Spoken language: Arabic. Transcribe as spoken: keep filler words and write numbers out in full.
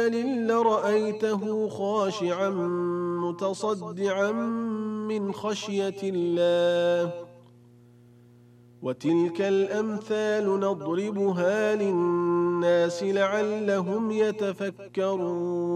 لرأيته خاشعا متصدعا من خشية الله وتلك الأمثال نضربها للناس لعلهم يتفكرون